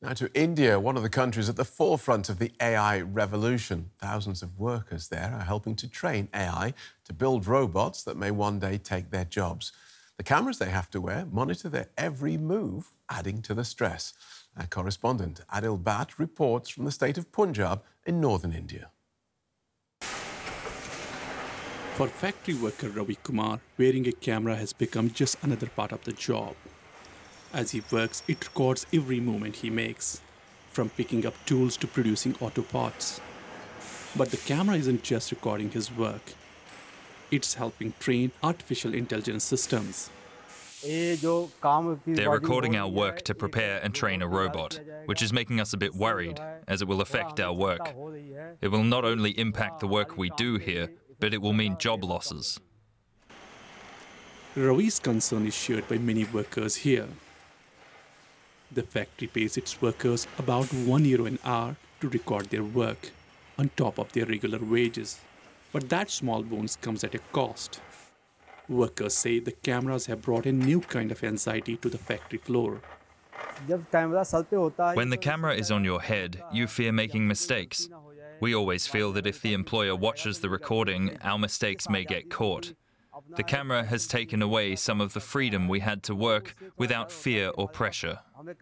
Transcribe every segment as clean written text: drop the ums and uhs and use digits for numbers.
Now to India, one of the countries at the forefront of the AI revolution. Thousands of workers there are helping to train AI to build robots that may one day take their jobs. The cameras they have to wear monitor their every move, adding to the stress. Our correspondent Adil Bhatt reports from the state of Punjab in northern India. For factory worker Ravi Kumar, wearing a camera has become just another part of the job. As he works, it records every movement he makes, from picking up tools to producing auto parts. But the camera isn't just recording his work. It's helping train artificial intelligence systems. They're recording our work to prepare and train a robot, which is making us a bit worried, as it will affect our work. It will not only impact the work we do here, but it will mean job losses. Ravi's concern is shared by many workers here. The factory pays its workers about €1 an hour to record their work, on top of their regular wages. But that small bonus comes at a cost. Workers say the cameras have brought a new kind of anxiety to the factory floor. When the camera is on your head, you fear making mistakes. We always feel that if the employer watches the recording, our mistakes may get caught. The camera has taken away some of the freedom we had to work without fear or pressure.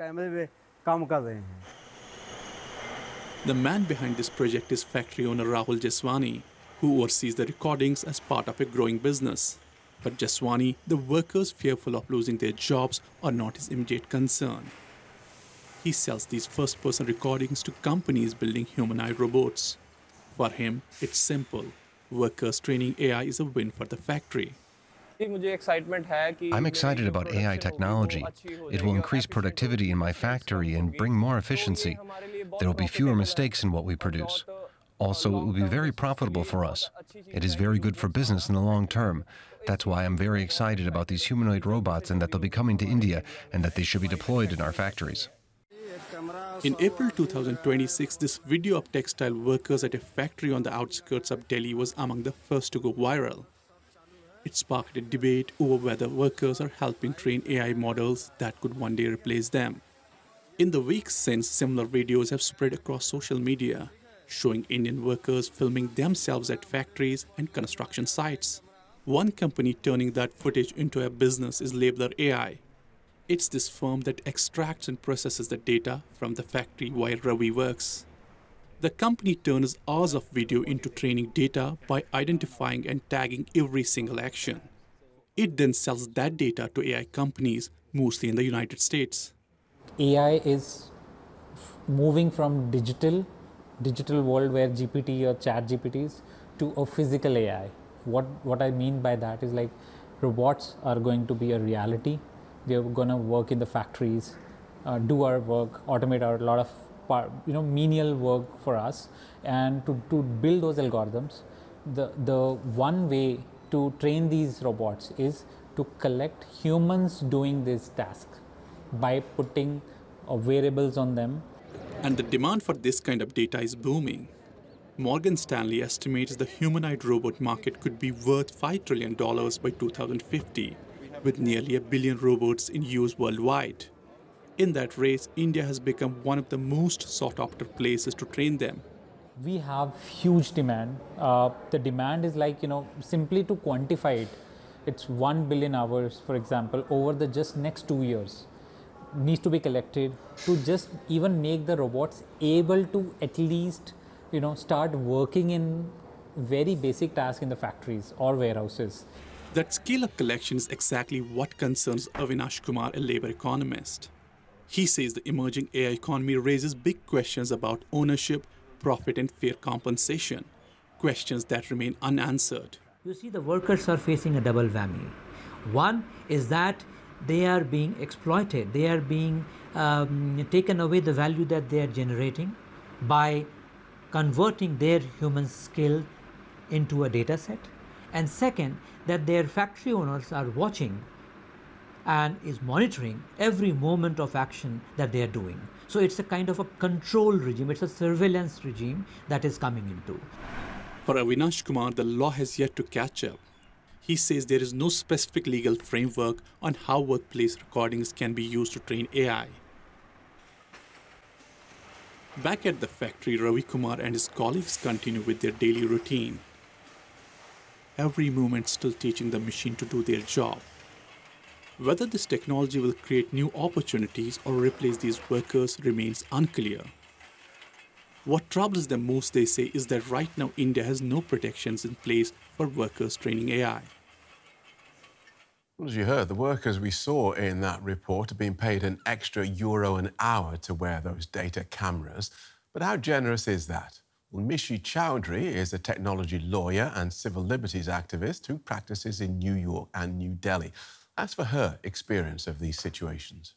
The man behind this project is factory owner Rahul Jaswani, who oversees the recordings as part of a growing business. But Jaswani, the workers fearful of losing their jobs, are not his immediate concern. He sells these first-person recordings to companies building humanoid robots. For him, it's simple. Workers training AI is a win for the factory. I'm excited about AI technology. It will increase productivity in my factory and bring more efficiency. There will be fewer mistakes in what we produce. Also, it will be very profitable for us. It is very good for business in the long term. That's why I'm very excited about these humanoid robots and that they'll be coming to India and that they should be deployed in our factories. In April 2026, this video of textile workers at a factory on the outskirts of Delhi was among the first to go viral. It sparked a debate over whether workers are helping train AI models that could one day replace them. In the weeks since, similar videos have spread across social media, showing Indian workers filming themselves at factories and construction sites. One company turning that footage into a business is Labeler AI. It's this firm that extracts and processes the data from the factory while Ravi works. The company turns hours of video into training data by identifying and tagging every single action. It then sells that data to AI companies, mostly in the United States. AI is moving from digital world where GPT or chat GPTs to a physical AI. What I mean by that is like robots are going to be a reality. They're going to work in the factories, do our work, automate a lot of menial work for us. And to build those algorithms, the one way to train these robots is to collect humans doing this task by putting variables on them. And the demand for this kind of data is booming. Morgan Stanley estimates the humanoid robot market could be worth $5 trillion by 2050, with nearly 1 billion robots in use worldwide. In that race, India has become one of the most sought-after places to train them. We have huge demand. The demand is like, simply to quantify it, it's 1 billion hours, for example, over the just next 2 years needs to be collected to just even make the robots able to at least, start working in very basic tasks in the factories or warehouses. That scale of collection is exactly what concerns Avinash Kumar, a labor economist. He says the emerging AI economy raises big questions about ownership, profit, and fair compensation, questions that remain unanswered. You see, the workers are facing a double whammy. One is that they are being exploited. They are being taken away the value that they are generating by converting their human skill into a data set. And second, that their factory owners are watching and is monitoring every moment of action that they are doing. So it's a kind of a control regime, it's a surveillance regime that is coming into. For Avinash Kumar, the law has yet to catch up. He says there is no specific legal framework on how workplace recordings can be used to train AI. Back at the factory, Ravi Kumar and his colleagues continue with their daily routine. Every moment still teaching the machine to do their job. Whether this technology will create new opportunities or replace these workers remains unclear. What troubles them most, they say, is that right now India has no protections in place for workers training AI. Well, as you heard, the workers we saw in that report are being paid an extra euro an hour to wear those data cameras. But how generous is that? Well, Mishi Chowdhury is a technology lawyer and civil liberties activist who practices in New York and New Delhi. As for her experience of these situations.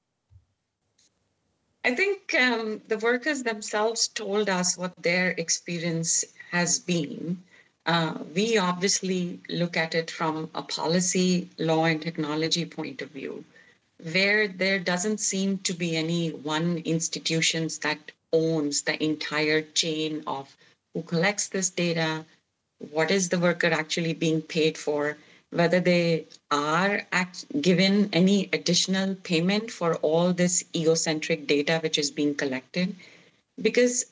I think the workers themselves told us what their experience has been. We obviously look at it from a policy, law, and technology point of view, where there doesn't seem to be any one institution that owns the entire chain of who collects this data, what is the worker actually being paid for, whether they are given any additional payment for all this egocentric data which is being collected. Because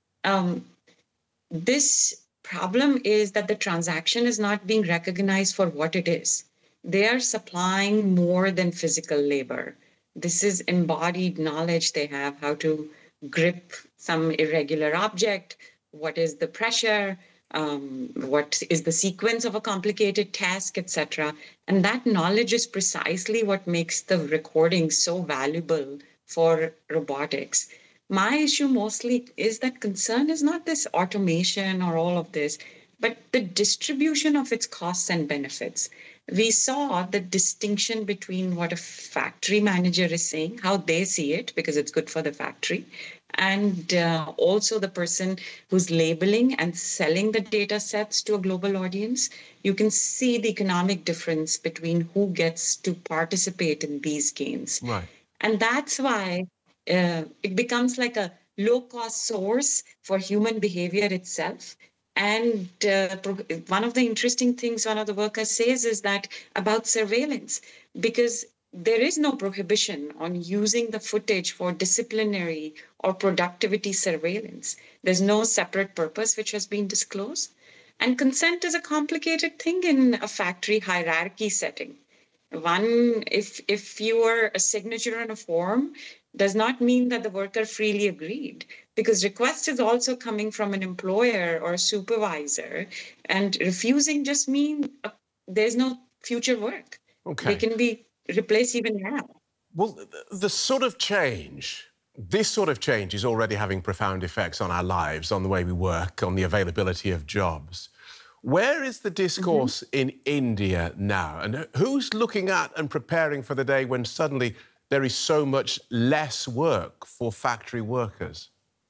this problem is that the transaction is not being recognized for what it is. They are supplying more than physical labor. This is embodied knowledge they have, how to grip some irregular object, what is the pressure, what is the sequence of a complicated task, etc. And that knowledge is precisely what makes the recording so valuable for robotics. My issue mostly is that concern is not this automation or all of this, but the distribution of its costs and benefits. We saw the distinction between what a factory manager is saying, how they see it, because it's good for the factory, and also the person who's labeling and selling the data sets to a global audience. You can see the economic difference between who gets to participate in these gains. Right. And that's why it becomes like a low-cost source for human behavior itself. And one of the interesting things one of the workers says is that about surveillance, because there is no prohibition on using the footage for disciplinary or productivity surveillance. There's no separate purpose which has been disclosed. And consent is a complicated thing in a factory hierarchy setting. One, if you are a signature on a form, does not mean that the worker freely agreed, because request is also coming from an employer or a supervisor, and refusing just means there's no future work. Okay. They can be replaced even now. Well, this sort of change is already having profound effects on our lives, on the way we work, on the availability of jobs. Where is the discourse in India now? And who's looking at and preparing for the day when suddenly there is so much less work for factory workers?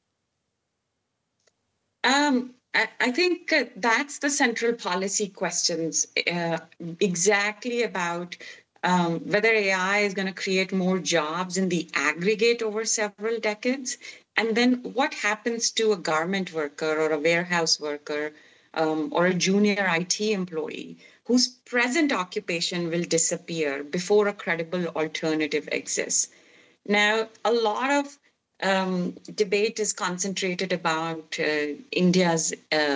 I think that's the central policy questions, exactly about whether AI is going to create more jobs in the aggregate over several decades, and then what happens to a garment worker or a warehouse worker or a junior IT employee whose present occupation will disappear before a credible alternative exists. Now, a lot of debate is concentrated about India's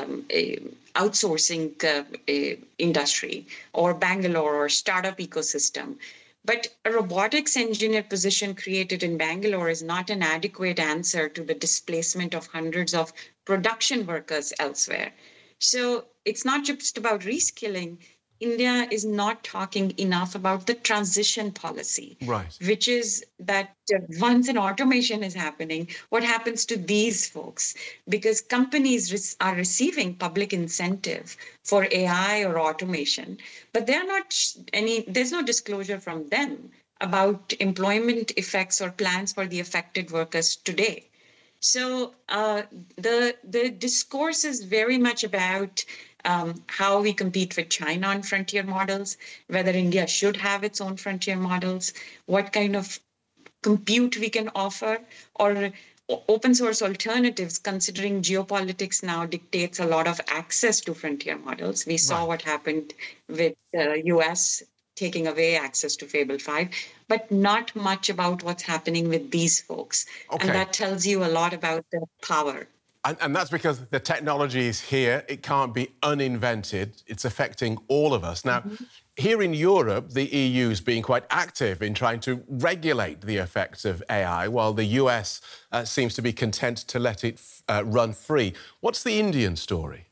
outsourcing industry or Bangalore or startup ecosystem. But a robotics engineer position created in Bangalore is not an adequate answer to the displacement of hundreds of production workers elsewhere. So it's not just about reskilling. India is not talking enough about the transition policy, right, which is that once an automation is happening, what happens to these folks? Because companies are receiving public incentive for AI or automation, but there's no disclosure from them about employment effects or plans for the affected workers today. So the discourse is very much about how we compete with China on frontier models, whether India should have its own frontier models, what kind of compute we can offer, or open source alternatives, considering geopolitics now dictates a lot of access to frontier models. We saw what happened with the US taking away access to Fable 5, but not much about what's happening with these folks. Okay. And that tells you a lot about their power. And that's because the technology is here. It can't be uninvented. It's affecting all of us. Now, here in Europe, the EU is being quite active in trying to regulate the effects of AI, while the US seems to be content to let it run free. What's the Indian story?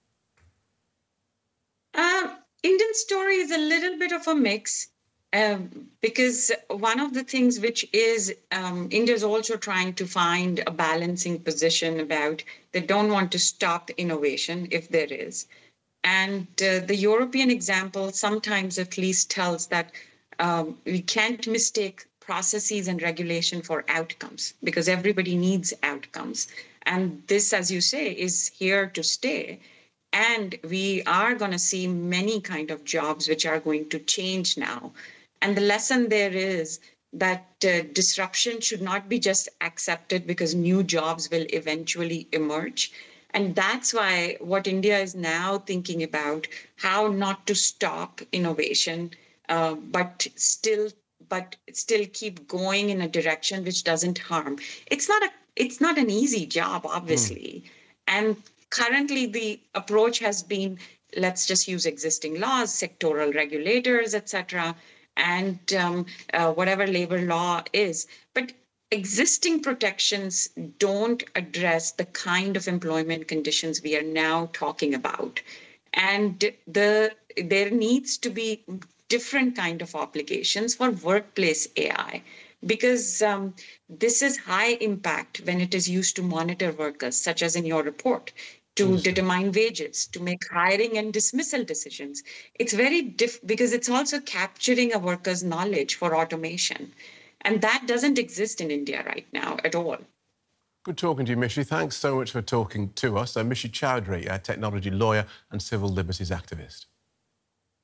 Indian story is a little bit of a mix. Because one of the things which is India is also trying to find a balancing position about they don't want to stop innovation if there is. And the European example sometimes at least tells that we can't mistake processes and regulation for outcomes because everybody needs outcomes. And this, as you say, is here to stay. And we are going to see many kind of jobs which are going to change now. And the lesson there is that disruption should not be just accepted because new jobs will eventually emerge. And that's why what India is now thinking about, how not to stop innovation, but still keep going in a direction which doesn't harm. It's not an easy job, obviously. And currently the approach has been, let's just use existing laws, sectoral regulators, etc., and whatever labor law is. But existing protections don't address the kind of employment conditions we are now talking about. And there needs to be different kind of obligations for workplace AI, because this is high impact when it is used to monitor workers, such as in your report, to determine wages, to make hiring and dismissal decisions. It's very because it's also capturing a worker's knowledge for automation. And that doesn't exist in India right now at all. Good talking to you, Mishi. Thanks so much for talking to us. Mishi Chowdhury, a technology lawyer and civil liberties activist.